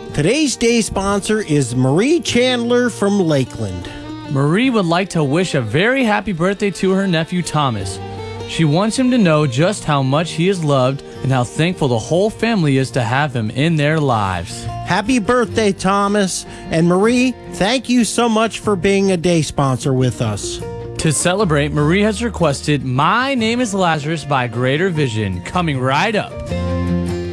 Today's day sponsor is Marie Chandler from Lakeland. Marie would like to wish a very happy birthday to her nephew Thomas. She wants him to know just how much he is loved and how thankful the whole family is to have him in their lives. Happy birthday, Thomas. And Marie, thank you so much for being a day sponsor with us. To celebrate, Marie has requested My Name is Lazarus by Greater Vision, coming right up.